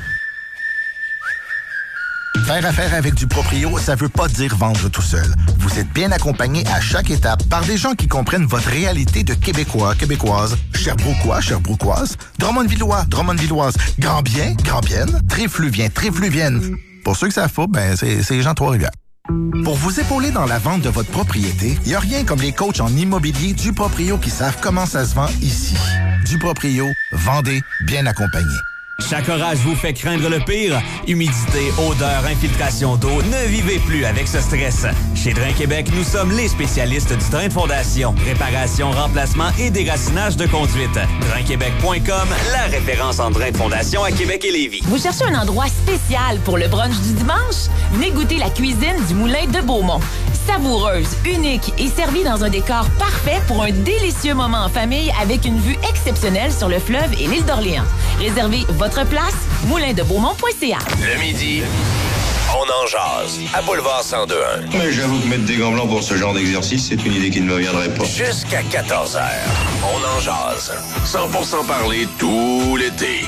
Faire affaire avec du proprio, ça veut pas dire vendre tout seul. Vous êtes bien accompagné à chaque étape par des gens qui comprennent votre réalité de Québécois, Québécoises, Sherbrookois, Sherbrookoises, Drummondvillois, Drummondvilloises, Grand-Bien, Grand-Bienne, Tréfluvien, Tréfluvienne. Pour ceux que ça faut, ben c'est, c'est les gens de Trois-Rivières. Pour vous épauler dans la vente de votre propriété, il n'y a rien comme les coachs en immobilier du Proprio qui savent comment ça se vend ici. Du Proprio, vendez bien accompagné. Chaque orage vous fait craindre le pire? Humidité, odeur, infiltration d'eau, ne vivez plus avec ce stress. Chez Drain Québec, nous sommes les spécialistes du drain de fondation, réparation, remplacement et déracinage de conduite. drain québec point com, la référence en drain de fondation à Québec et Lévis. Vous cherchez un endroit spécial pour le brunch du dimanche? Venez goûter la cuisine du Moulin de Beaumont. Savoureuse, unique et servie dans un décor parfait pour un délicieux moment en famille avec une vue exceptionnelle sur le fleuve et l'île d'Orléans. Réservez votre place, moulin de beaumont point c a. Le midi, on en jase à Boulevard cent deux un. Mais j'avoue que mettre des gants blancs pour ce genre d'exercice, c'est une idée qui ne me viendrait pas. Jusqu'à quatorze heures, on en jase. cent pour cent parler tout l'été.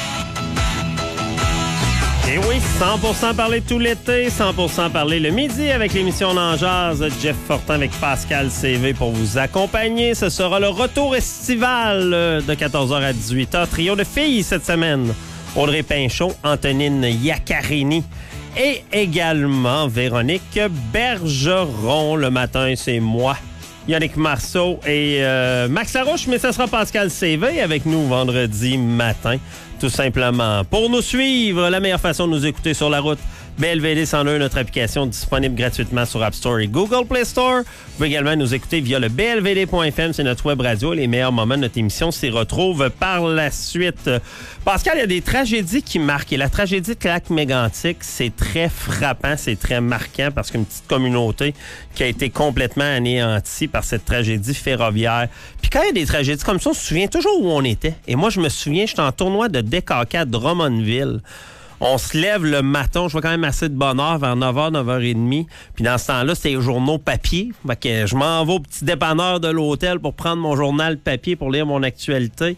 Et oui, cent pour cent parler tout l'été, cent pour cent parler le midi avec l'émission On en jase. Jeff Fortin avec Pascal C V pour vous accompagner. Ce sera le retour estival de quatorze heures à dix-huit heures. Trio de filles cette semaine. Audrey Pinchot, Antonine Iaccarini et également Véronique Bergeron. Le matin, c'est moi, Yannick Marceau et euh, Max Larouche, mais ce sera Pascal C V avec nous vendredi matin. Tout simplement. Pour nous suivre, la meilleure façon de nous écouter sur la route, B L V D cent un, notre application disponible gratuitement sur App Store et Google Play Store. Vous pouvez également nous écouter via le b l v d point f m, c'est notre web radio. Les meilleurs moments de notre émission s'y retrouvent par la suite. Pascal, il y a des tragédies qui marquent. Et la tragédie de Lac-Mégantic, c'est très frappant, c'est très marquant parce qu'une petite communauté qui a été complètement anéantie par cette tragédie ferroviaire. Puis quand il y a des tragédies comme ça, on se souvient toujours où on était. Et moi, je me souviens, j'étais en tournoi de D K K à Drummondville. On se lève le matin, je vois quand même assez de bonne heure, vers neuf heures, neuf heures trente. Puis dans ce temps-là, c'était les journaux papier. Fait que je m'en vais au petit dépanneur de l'hôtel pour prendre mon journal papier pour lire mon actualité.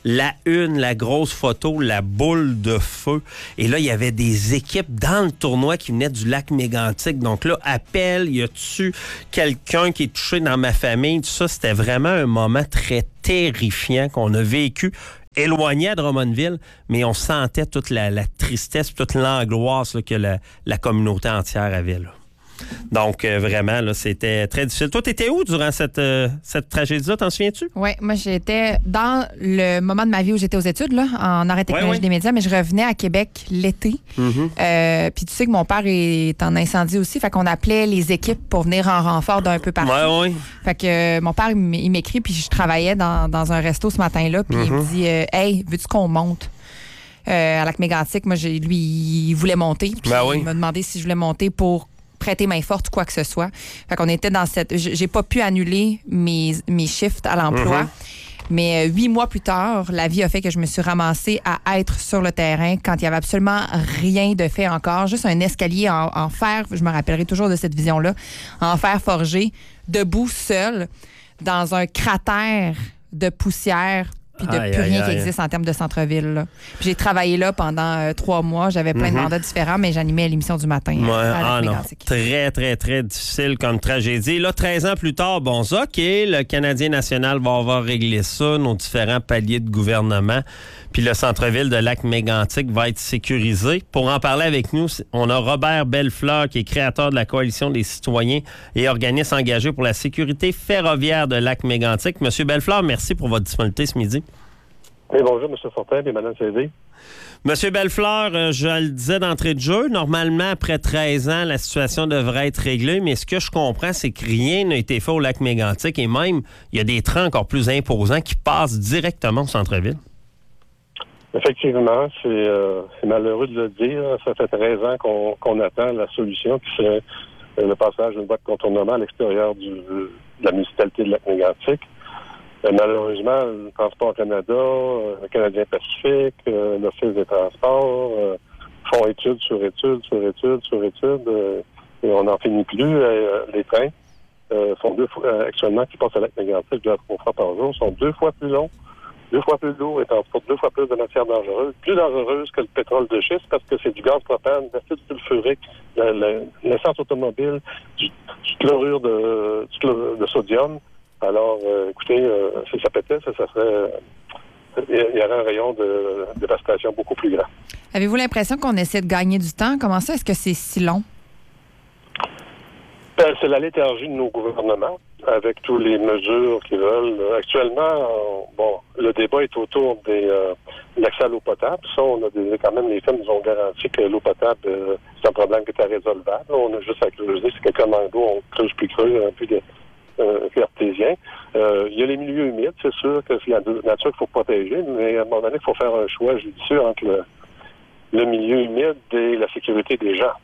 la une, la grosse photo, la boule de feu. Et là, il y avait des équipes dans le tournoi qui venaient du lac Mégantic. Donc là, appel, y a-tu quelqu'un qui est touché dans ma famille? Tout ça, c'était vraiment un moment très terrifiant qu'on a vécu. Éloigné à Drummondville, mais on sentait toute la, la tristesse, toute l'angoisse là, que la, la communauté entière avait. Là. Donc, euh, vraiment, là, c'était très difficile. Toi, t'étais où durant cette, euh, cette tragédie-là? T'en souviens-tu? Oui, moi, j'étais dans le moment de ma vie où j'étais aux études, là, en arrêt technologie ouais, ouais. des médias, mais je revenais à Québec l'été. Mm-hmm. Euh, puis tu sais que mon père est en incendie aussi, fait qu'on appelait les équipes pour venir en renfort d'un peu partout. Ouais, ouais. Fait que euh, mon père, il m'écrit, puis je travaillais dans, dans un resto ce matin-là, puis mm-hmm. il me dit euh, « Hey, veux-tu qu'on monte? » Euh, à Lac-Mégantic, moi, j'ai, lui, il voulait monter, puis ben oui. il m'a demandé si je voulais monter pour prêter main forte ou quoi que ce soit. Fait qu'on était dans cette... J'ai pas pu annuler mes, mes shifts à l'emploi, mm-hmm. mais huit mois plus tard, la vie a fait que je me suis ramassée à être sur le terrain quand il y avait absolument rien de fait encore, juste un escalier en, en fer, je me rappellerai toujours de cette vision-là, en fer forgé, debout seul, dans un cratère de poussière puis de aïe, plus rien aïe, qui existe aïe. En termes de centre-ville. Là. Puis j'ai travaillé là pendant euh, trois mois. J'avais plein mm-hmm. de mandats différents, mais j'animais l'émission du matin. Ouais, euh, ah non. Très, très, très difficile comme tragédie. Là, treize ans plus tard, bon, ça, OK, le Canadien national va avoir réglé ça, nos différents paliers de gouvernement. Puis le centre-ville de Lac-Mégantic va être sécurisé. Pour en parler avec nous, on a Robert Bellefleur, qui est créateur de la Coalition des citoyens et organisme engagé pour la sécurité ferroviaire de Lac-Mégantic. Monsieur Bellefleur, merci pour votre disponibilité ce midi. Oui, bonjour, M. Fortin et Mme Cédé. Monsieur Bellefleur, je le disais d'entrée de jeu, normalement, après treize ans, la situation devrait être réglée, mais ce que je comprends, c'est que rien n'a été fait au Lac-Mégantic et même, il y a des trains encore plus imposants qui passent directement au centre-ville. Effectivement, c'est, euh, c'est malheureux de le dire. Ça fait treize ans qu'on, qu'on attend la solution qui serait euh, le passage d'une voie de contournement à l'extérieur du, de la municipalité de Lac-Mégantic. Euh, malheureusement, le Transport Canada, euh, le Canadien Pacifique, euh, l'Office des transports euh, font études sur études, sur études, sur études, euh, et on n'en finit plus. Euh, les trains euh, sont deux fois, euh, actuellement, qui passent à Lac-Mégantic deux à trois fois par jour, sont deux fois plus longs, deux fois plus lourds et transportent deux fois plus de matière dangereuse, plus dangereuse que le pétrole de schiste parce que c'est du gaz propane, de l'acide sulfurique, de, de, l'essence automobile, du, du chlorure de, du chlorure de sodium. Alors, euh, écoutez, euh, si ça pétait, ça, ça serait... Il euh, y aurait un rayon de, de dévastation beaucoup plus grand. Avez-vous l'impression qu'on essaie de gagner du temps? Comment ça, est-ce que c'est si long? Ben, c'est la léthargie de nos gouvernements, avec toutes les mesures qu'ils veulent. Actuellement, euh, bon, le débat est autour des euh, l'accès à l'eau potable. Ça, on a des, quand même, les femmes nous ont garanti que l'eau potable, euh, c'est un problème qui était résolvable. Là, on a juste à creuser. C'est quelqu'un manque d'eau, on creuse plus creux, un peu de... Euh, artésien. Euh, il y a les milieux humides, c'est sûr que c'est la nature qu'il faut protéger, mais à un moment donné, il faut faire un choix judicieux entre le, le milieu humide et la sécurité des gens.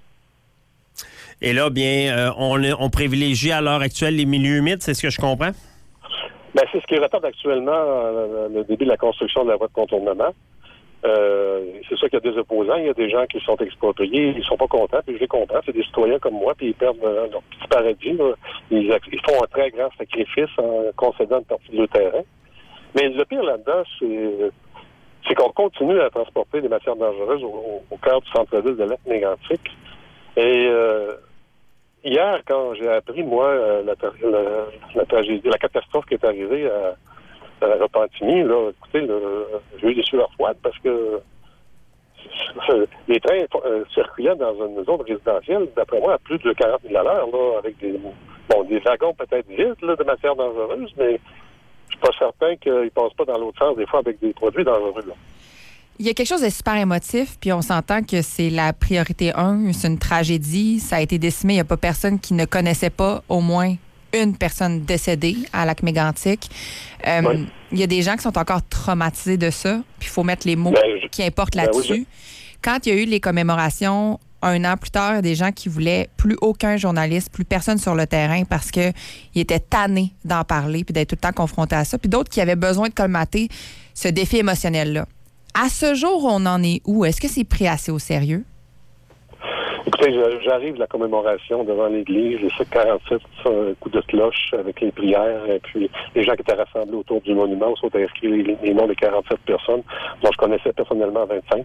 Et là, bien, euh, on, on privilégie à l'heure actuelle les milieux humides, c'est ce que je comprends? Ben, c'est ce qui retarde actuellement euh, le début de la construction de la voie de contournement. Euh, c'est sûr qu'il y a des opposants, il y a des gens qui sont expropriés, ils sont pas contents, puis je les comprends, c'est des citoyens comme moi, puis ils perdent euh, leur petit paradis, là. Ils, ils font un très grand sacrifice en concédant une partie de leur terrain. Mais le pire là-dedans, c'est, c'est qu'on continue à transporter des matières dangereuses au, au cœur du centre-ville de Lac-Mégantic. Et euh, hier, quand j'ai appris, moi, la, la, la tragédie, la catastrophe qui est arrivée à à la Repentigny, là, écoutez, là, j'ai eu des sueurs froides parce que les trains euh, circulaient dans une zone résidentielle, d'après moi, à plus de quarante mille à l'heure, là, avec des, bon, des wagons peut-être vides, là, de matière dangereuse, mais je suis pas certain qu'ils passent pas dans l'autre sens, des fois, avec des produits dangereux, là. Il y a quelque chose de super émotif, puis on s'entend que c'est la priorité un, c'est une tragédie, ça a été décimé, il n'y a pas personne qui ne connaissait pas au moins une personne décédée à Lac-Mégantic. Euh, oui. Il y a des gens qui sont encore traumatisés de ça, puis il faut mettre les mots ben, je... qui importent là-dessus. Ben, oui, je... Quand il y a eu les commémorations, un an plus tard, il y a des gens qui voulaient plus aucun journaliste, plus personne sur le terrain parce qu'ils étaient tannés d'en parler puis d'être tout le temps confrontés à ça, puis d'autres qui avaient besoin de colmater ce défi émotionnel-là. À ce jour, on en est où? Est-ce que c'est pris assez au sérieux? Écoutez, j'arrive de la commémoration devant l'église, les quarante-sept euh, coups de cloche avec les prières, et puis les gens qui étaient rassemblés autour du monument, sont inscrits les, les noms des quarante-sept personnes, dont je connaissais personnellement vingt-cinq.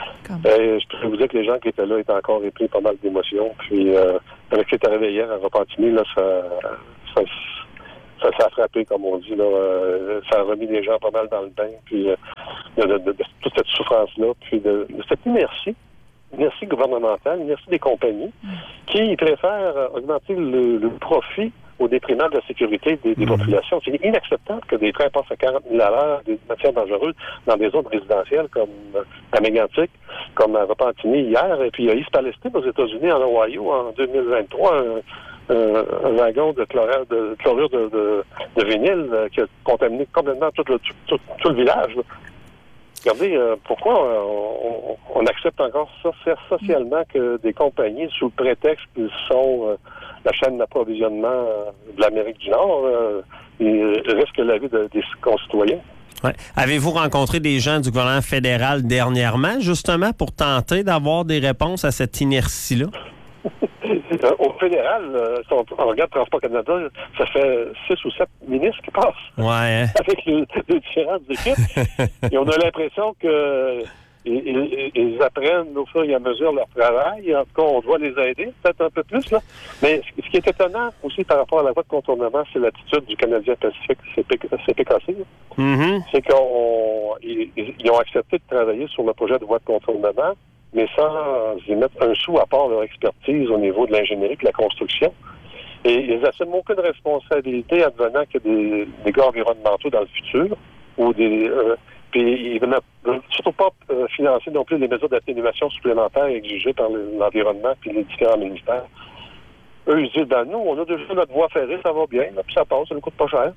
Et je peux vous dire que les gens qui étaient là étaient encore épris pas mal d'émotions. Puis, euh, avec ce qui est arrivé hier à Repentigny, là, ça, ça, ça, ça a frappé, comme on dit, là. Euh, ça a remis les gens pas mal dans le bain, puis euh, de, de, de, de toute cette souffrance-là, puis de, de cette inertie. Merci gouvernemental, merci des compagnies qui préfèrent augmenter le, le profit au détriment de la sécurité des, des mmh. populations. C'est inacceptable que des trains passent à quarante mille à l'heure, des matières dangereuses, dans des zones résidentielles comme à Mégantic, comme à Repentigny hier, et puis à East Palestine aux États-Unis, en Ohio, en deux mille vingt-trois, un, un, un wagon de chlorure de, chlorure de, de, de vinyle euh, qui a contaminé complètement tout le, tout, tout, tout le village, là. Regardez, euh, pourquoi on, on accepte encore ça socialement que des compagnies, sous le prétexte qu'ils sont euh, la chaîne d'approvisionnement euh, de l'Amérique du Nord, euh, ils risquent la vie de, des concitoyens. Ouais. Avez-vous rencontré des gens du gouvernement fédéral dernièrement, justement, pour tenter d'avoir des réponses à cette inertie-là? Euh, au fédéral, euh, si on, on regarde Transport Canada, ça fait six ou sept ministres qui passent. Ouais. Avec les, les différentes équipes. Et on a l'impression que ils, ils, ils apprennent au fur et à mesure leur travail. En tout cas, on doit les aider, peut-être un peu plus, là. Mais ce qui est étonnant aussi par rapport à la voie de contournement, c'est l'attitude du Canadien Pacifique, C P K C. Mm-hmm. C'est qu'ils ils ont accepté de travailler sur le projet de voie de contournement, mais sans y mettre un sou à part leur expertise au niveau de l'ingénierie et de la construction. Et ils n'assument aucune responsabilité advenant que des, des gars environnementaux dans le futur, ou des... Euh, puis ils ne surtout pas euh, financer non plus les mesures d'atténuation supplémentaires exigées par l'environnement puis les différents ministères. Eux, ils disent, ben nous, on a déjà notre voie ferrée, ça va bien, là, puis ça passe, ça ne coûte pas cher.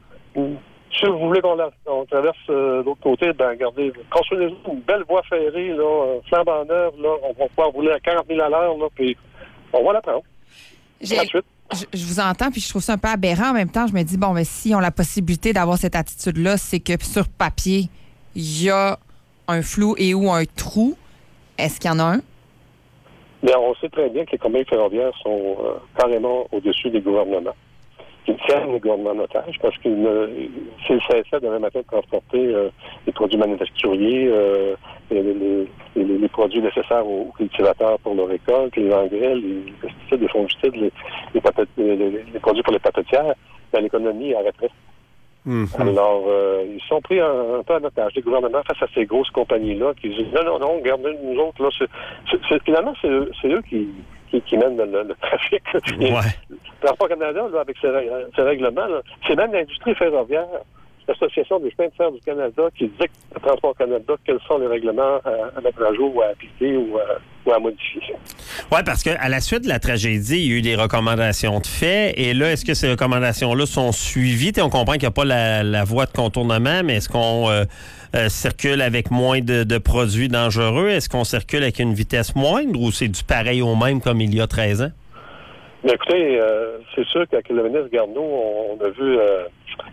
Si vous voulez qu'on, la, on traverse euh, l'autre côté, ben regardez, construisez-vous une belle voie ferrée, là, euh, flambant neuve, là, on va pouvoir rouler à quarante mille à l'heure, là, puis on va la prendre. J'ai... Je, je vous entends, puis je trouve ça un peu aberrant. En même temps, je me dis, bon, mais si on a la possibilité d'avoir cette attitude-là, c'est que sur papier, il y a un flou et ou un trou. Est-ce qu'il y en a un? Bien, on sait très bien que les compagnies ferroviaires sont euh, carrément au-dessus des gouvernements. Ils tiennent les gouvernements en otage parce qu'ils ne, s'ils cessaient demain matin de transporter euh, les produits manufacturiers, euh, les, les, les, les produits nécessaires aux cultivateurs pour leur récolte, les engrais, les pesticides, les fongicides, les, les, pape- les, les, les produits pour les papetières, ben, l'économie arrêterait. Mm-hmm. Alors, euh, ils sont pris un, un peu en otage, les gouvernements, face à ces grosses compagnies-là qui disent non, non, non, regardez nous autres, là, c'est, c'est, c'est, finalement, c'est, c'est eux qui, qui, qui mènent le, le, le trafic. Ouais. Transport Canada, là, avec ses, ses règlements, là, c'est même l'industrie ferroviaire, l'Association des chemins de fer du Canada qui dicte à Transport Canada quels sont les règlements à, à mettre à jour ou à appliquer ou à, ou à modifier. Oui, parce qu'à la suite de la tragédie, il y a eu des recommandations de fait. Et là, est-ce que ces recommandations-là sont suivies? T'sais, on comprend qu'il n'y a pas la, la voie de contournement, mais est-ce qu'on euh, euh, circule avec moins de, de produits dangereux? Est-ce qu'on circule avec une vitesse moindre ou c'est du pareil au même comme il y a treize ans? Bien, écoutez, euh, c'est sûr qu'avec le ministre Garneau, on, on a vu euh,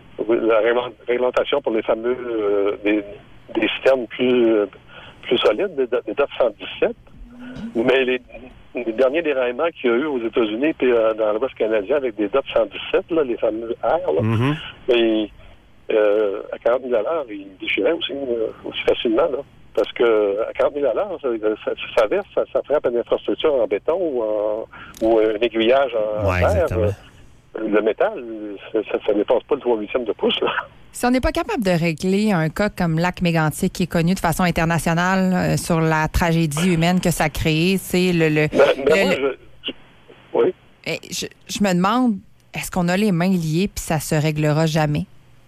la réglementation pour les fameux euh, des, des systèmes plus, euh, plus solides, des, des D O T cent dix-sept. Mais les, les derniers déraillements qu'il y a eu aux États-Unis et euh, dans l'Ouest canadien avec des D O T cent dix-sept, là, les fameux R, là, mm-hmm. et, euh, à quarante mille à l'heure, ils déchiraient aussi, euh, aussi facilement, là. Parce que à quarante mille à l'heure, ça, ça, ça verse, ça, ça frappe une infrastructure en béton ou, en, ou un aiguillage en ouais, fer. Euh, le métal, ça, ça, ça dépasse pas le trois huitièmes de pouce, là. Si on n'est pas capable de régler un cas comme Lac Mégantic, qui est connu de façon internationale euh, sur la tragédie humaine que ça a créée, c'est le... le, ben, ben le, moi, je, je, oui. Je, je me demande, est-ce qu'on a les mains liées puis ça se réglera jamais?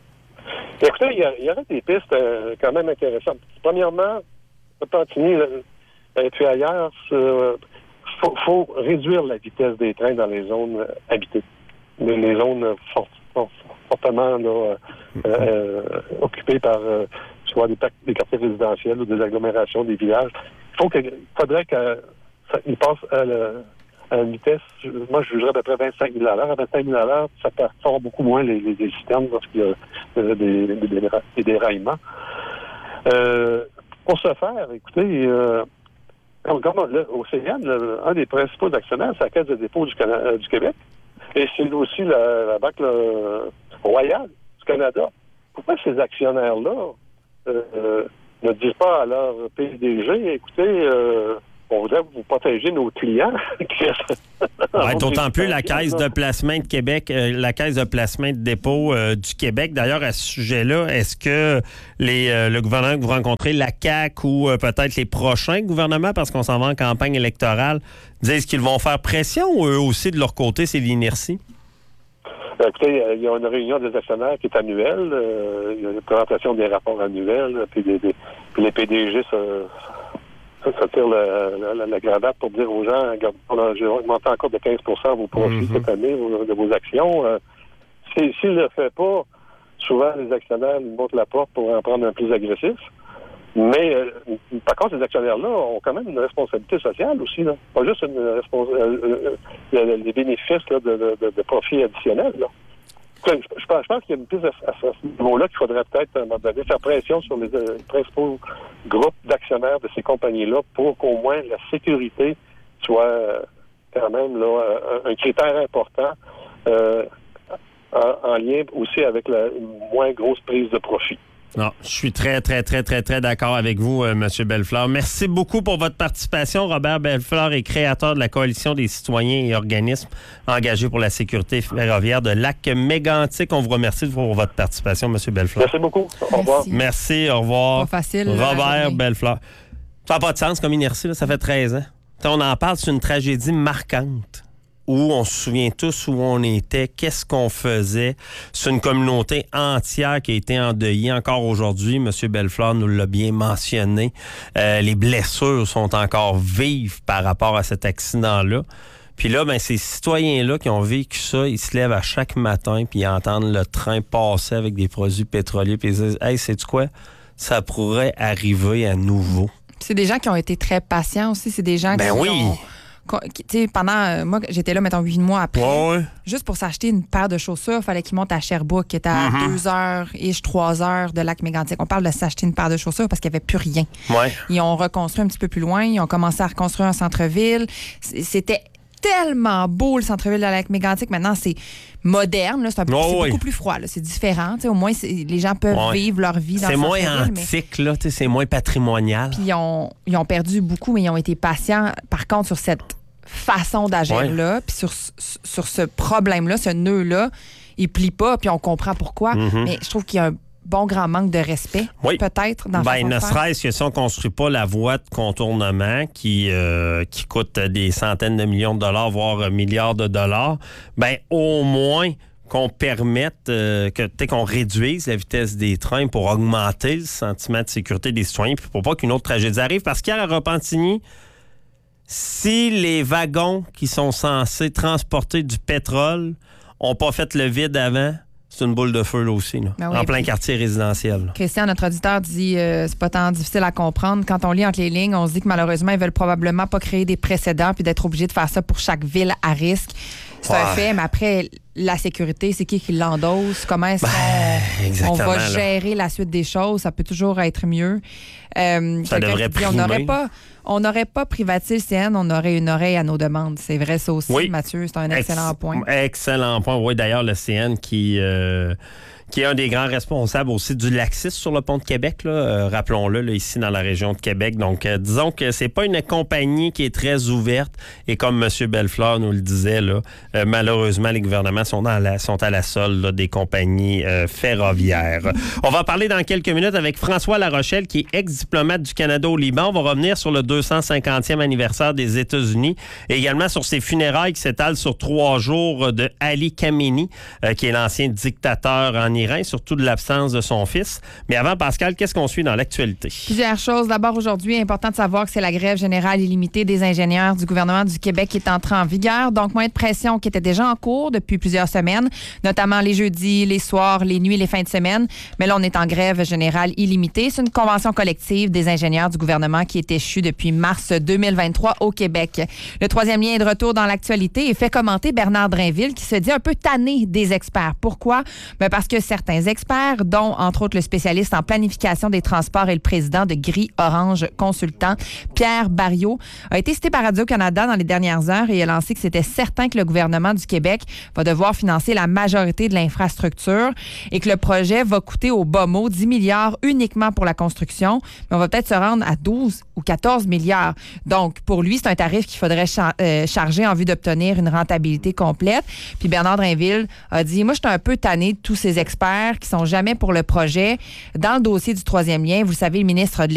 Écoutez, il y, y aurait des pistes euh, quand même intéressantes. Premièrement, Repentigny et puis ailleurs, il euh, faut, faut réduire la vitesse des trains dans les zones euh, habitées. Les, les zones euh, fort, fort, fortement là, euh, euh, occupées par euh, soit des, des quartiers résidentiels ou des agglomérations, des villages. Il faut que, faudrait qu'ils passent à, le, à une vitesse, moi je jugerais à peu près vingt-cinq mille à l'heure. À vingt-cinq mille à l'heure, ça performe beaucoup moins les, les, les systèmes lorsqu'il y a euh, des, des, des, des déraillements. Euh, pour ce faire, écoutez, euh, Comme, comme là, au C N, le, un des principaux actionnaires, c'est la Caisse de dépôt du, Cana- euh, du Québec. Et c'est aussi la, la Banque là, royale du Canada. Pourquoi ces actionnaires-là euh, euh, ne disent pas à leur P D G, écoutez, euh, on voudrait vous protéger nos clients. Ouais, d'autant plus la Caisse de placement de Québec, euh, la Caisse de placement de dépôt euh, du Québec. D'ailleurs, à ce sujet-là, est-ce que les, euh, le gouvernement que vous rencontrez, la C A Q ou euh, peut-être les prochains gouvernements, parce qu'on s'en va en campagne électorale, disent qu'ils vont faire pression ou eux aussi, de leur côté, c'est l'inertie? Écoutez, il y a une réunion des actionnaires qui est annuelle. Euh, il y a une présentation des rapports annuels, puis, des, des, puis les P D G se... Ça, ça tire la, la, la cravate pour dire aux gens, regarde, on a, j'ai augmenté encore de quinze pour cent vos profits mm-hmm. cette année, vos, de vos actions. Euh, s'il si, ne le fait pas, souvent les actionnaires ils montent la porte pour en prendre un plus agressif. Mais euh, par contre, ces actionnaires-là ont quand même une responsabilité sociale aussi, là. Pas juste une responsabilité, euh, euh, les bénéfices là, de, de, de profits additionnels, là. Je, je, pense, je pense qu'il y a une piste à, à ce niveau-là qu'il faudrait peut-être, à un moment donné, faire pression sur les, euh, les principaux groupes d'actionnaires de ces compagnies-là pour qu'au moins la sécurité soit euh, quand même là un, un critère important euh, en, en lien aussi avec la une moins grosse prise de profit. Non, je suis très, très, très, très, très d'accord avec vous, euh, M. Bellefleur. Merci beaucoup pour votre participation. Robert Bellefleur est créateur de la Coalition des citoyens et organismes engagés pour la sécurité ferroviaire de Lac-Mégantic. On vous remercie pour votre participation, M. Bellefleur. Merci beaucoup. Au revoir. Merci, au revoir. Pas facile. Robert Bellefleur. Ça n'a pas de sens comme inertie, là, ça fait treize ans. T'sais, on en parle, c'est une tragédie marquante. Où on se souvient tous où on était, qu'est-ce qu'on faisait. C'est une communauté entière qui a été endeuillée encore aujourd'hui. M. Bellefleur nous l'a bien mentionné. Euh, les blessures sont encore vives par rapport à cet accident-là. Puis là, ben, ces citoyens-là qui ont vécu ça, ils se lèvent à chaque matin puis ils entendent le train passer avec des produits pétroliers puis ils disent « Hey, sais-tu quoi? Ça pourrait arriver à nouveau. » C'est des gens qui ont été très patients aussi. C'est des gens ben qui oui. ont... Tu sais, pendant, euh, moi, j'étais là, mettons, huit mois après. Ouais, ouais. Juste pour s'acheter une paire de chaussures, il fallait qu'ils montent à Sherbrooke, qui était à mm-hmm. deux heures, ish, trois heures de Lac-Mégantic. On parle de s'acheter une paire de chaussures parce qu'il n'y avait plus rien. Ouais. Ils ont reconstruit un petit peu plus loin. Ils ont commencé à reconstruire un centre-ville. C'était tellement beau, le centre-ville de Lac-Mégantic. Maintenant, c'est moderne. Là. C'est, un peu, oh, c'est oui. beaucoup plus froid. Là. C'est différent. T'sais, au moins, c'est, les gens peuvent ouais. vivre leur vie dans c'est le moins centre-ville. antique, mais... là, c'est moins patrimonial. Puis ils ont, ils ont perdu beaucoup, mais ils ont été patients. Par contre, sur cette façon d'agir-là, ouais. puis sur, sur ce problème-là, ce nœud-là, il plie pas, puis on comprend pourquoi. Mm-hmm. Mais je trouve qu'il y a un bon grand manque de respect, oui. peut-être, dans ben, façon ne de faire. serait-ce que si on ne construit pas la voie de contournement qui, euh, qui coûte des centaines de millions de dollars, voire milliards de dollars, ben au moins qu'on permette, euh, que, qu'on réduise la vitesse des trains pour augmenter le sentiment de sécurité des citoyens, puis pour pas qu'une autre tragédie arrive. Parce qu'hier, à Repentigny, si les wagons qui sont censés transporter du pétrole n'ont pas fait le vide avant, c'est une boule de feu là aussi, là, ben oui, en plein quartier résidentiel. Là. Christian, notre auditeur, dit euh, c'est pas tant difficile à comprendre. Quand on lit entre les lignes, on se dit que malheureusement, ils veulent probablement pas créer des précédents puis d'être obligés de faire ça pour chaque ville à risque. C'est ouais. un fait, mais après, la sécurité, c'est qui qui l'endosse? Comment est-ce ben, qu'on on va là. gérer la suite des choses? Ça peut toujours être mieux. Euh, ça devrait dit, on n'aurait pas, on n'aurait pas privatisé le C N, on aurait une oreille à nos demandes. C'est vrai, ça aussi, oui. Mathieu. C'est un excellent Ex- point. Excellent point. Oui, d'ailleurs, le C N qui... Euh, qui est un des grands responsables aussi du laxisme sur le pont de Québec, là, euh, rappelons-le, là, ici dans la région de Québec. Donc, euh, disons que c'est pas une compagnie qui est très ouverte. Et comme M. Bellefleur nous le disait, là, euh, malheureusement, les gouvernements sont, dans la, sont à la solde là, des compagnies euh, ferroviaires. On va parler dans quelques minutes avec François Larochelle, qui est ex-diplomate du Canada au Liban. On va revenir sur le deux cent cinquantième anniversaire des États-Unis et également sur ses funérailles qui s'étalent sur trois jours de Ali Khamenei, euh, qui est l'ancien dictateur en Iran, surtout de l'absence de son fils. Mais avant, Pascal, qu'est-ce qu'on suit dans l'actualité? Plusieurs choses. D'abord, aujourd'hui, important de savoir que c'est la grève générale illimitée des ingénieurs du gouvernement du Québec qui est entrée en vigueur. Donc, moyen de pression qui était déjà en cours depuis plusieurs semaines, notamment les jeudis, les soirs, les nuits, les fins de semaine. Mais là, on est en grève générale illimitée. C'est une convention collective des ingénieurs du gouvernement qui est échue depuis mars deux mille vingt-trois au Québec. Le troisième lien est de retour dans l'actualité et fait commenter Bernard Drainville qui se dit un peu tanné des experts. Pourquoi? Ben parce que certains experts, dont, entre autres, le spécialiste en planification des transports et le président de Gris Orange Consultant, Pierre Barriot, a été cité par Radio-Canada dans les dernières heures et a lancé que c'était certain que le gouvernement du Québec va devoir financer la majorité de l'infrastructure et que le projet va coûter au bas mot dix milliards uniquement pour la construction, mais on va peut-être se rendre à douze ou quatorze milliards. Donc, pour lui, c'est un tarif qu'il faudrait char- euh, charger en vue d'obtenir une rentabilité complète. Puis Bernard Drinville a dit, moi, je suis un peu tanné de tous ces experts qui sont jamais pour le projet. Dans le dossier du troisième lien, vous savez, le ministre de